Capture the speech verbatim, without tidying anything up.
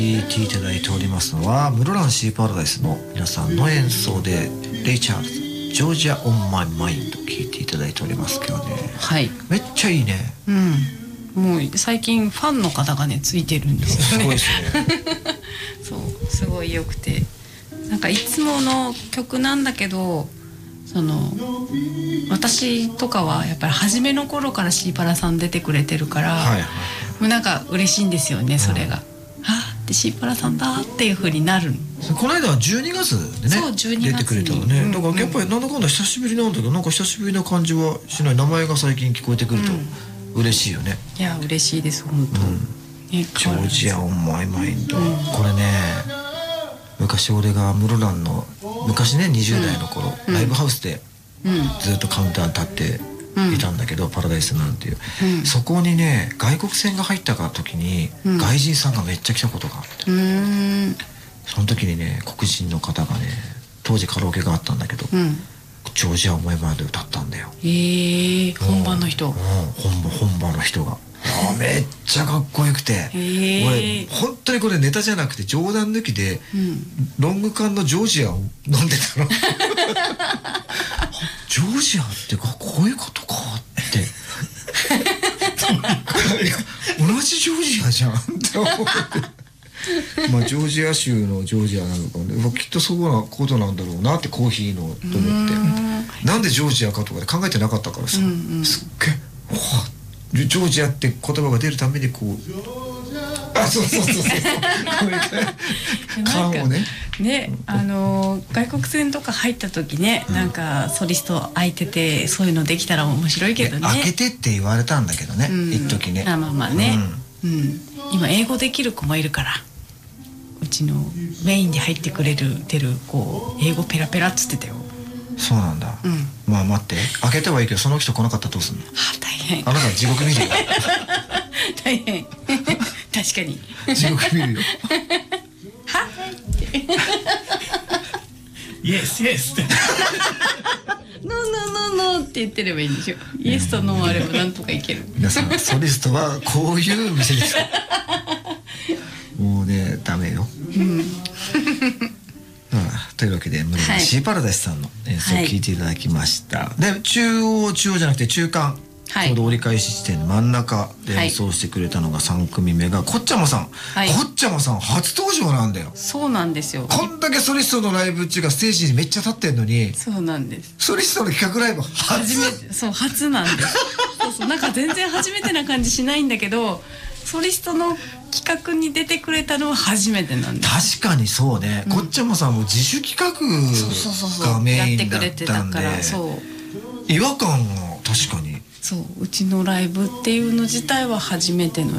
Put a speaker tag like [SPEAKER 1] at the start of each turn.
[SPEAKER 1] 聞いていただいておりますのは室蘭シーパラダイスの皆さんの演奏でレイ・チャールズジョージア・オン・マイ・マインド聞いていただいておりますけどね。
[SPEAKER 2] はい、
[SPEAKER 1] めっちゃいいね。
[SPEAKER 2] うん、もう最近ファンの方がねついてるんですよね。すごいですね。そうすごい良くて、なんかいつもの曲なんだけど、その私とかはやっぱり初めの頃からシーパラさん出てくれてるから、はいはい、もうなんか嬉しいんですよね、それが、うん、あってシーパラさんだっていう風になる。
[SPEAKER 1] この間はじゅうにがつでね、そうじゅうにがつに出てくれたのね、うん、だからやっぱりなんだかんだ久しぶりなんだけど、なんか久しぶりな感じはしない。名前が最近聞こえてくると嬉しいよね、
[SPEAKER 2] うん、いや嬉しいです本当、うんね、
[SPEAKER 1] ジョージア・オン・マイ・マインド、うん、これね昔俺が室蘭の昔ねにじゅう代の頃、うん、ライブハウスでずっとカウンターに立っていたんだけど、うん、パラダイスなんていう、うん、そこにね外国船が入ったか時に、うん、外人さんがめっちゃ来たことがあって、うん、その時にね黒人の方がね、当時カラオケがあったんだけど、うん、ジョージア・オン・マイ・マインドで歌ったんだよ。
[SPEAKER 2] えー、本場の人、うん、
[SPEAKER 1] 本場、本場の人があめっちゃかっこよくて、俺本当にこれネタじゃなくて冗談抜きで、うん、ロング缶のジョージアを飲んでたの。ジョージアってこういうことかって同じジョージアじゃんって思って。まあジョージア州のジョージアなのかね、きっとそうなことなんだろうなって、コーヒーのと思って、なんでジョージアかとかで考えてなかったからさ、うんうん、すっげえジョージアって言葉が出るためにこう、あ、そうそうそうそう缶をね
[SPEAKER 2] ね、あのー、外国船とか入った時ね、うん、なんかソリスト空いててそういうのできたら面白いけどね。
[SPEAKER 1] 開けてって言われたんだけどね、うん、一時ね。
[SPEAKER 2] あ、まあまあね、うんうん、今英語できる子もいるから、うちのメインで入ってくれるてる子英語ペラペラっつってたよ。
[SPEAKER 1] そうなんだ、うん、まあ待って、開けてはいいけどその人来なかったらどうすんの。
[SPEAKER 2] あ、大変。
[SPEAKER 1] あなた地獄見るよ。
[SPEAKER 2] 大変。確かに
[SPEAKER 1] 地獄見るよ。
[SPEAKER 2] は
[SPEAKER 1] イエスイエスって
[SPEAKER 2] ノーノーノーノーって言ってればいいんでしょ。イエスとノーあればなんとかいける。
[SPEAKER 1] 皆さんソリストはこういう店です。もうねダメよ、うんというわけで室蘭シーパラダイスさんの演奏を聴いていただきました、はい、で中央中央じゃなくて中間、はい、ちょうど折り返し地点の真ん中で演奏してくれたのがさん組目がこっちゃまさん、はい、こっちゃまさん初登場なんだよ。
[SPEAKER 2] そうなんですよ。
[SPEAKER 1] こんだけソリストのライブ中がステージにめっちゃ立ってんのに。
[SPEAKER 2] そうなんです。
[SPEAKER 1] ソリストの企画ライブ初
[SPEAKER 2] めて。そう初なんです。そうそう、なんか全然初めてな感じしないんだけど、ソリストの企画に出てくれたのは初めてなんです。
[SPEAKER 1] 確かにそうね、うん、こっちゃまさんも自主企画がメインだったんで、違和感が確かに。
[SPEAKER 2] そう、うちのライブっていうの自体は初めての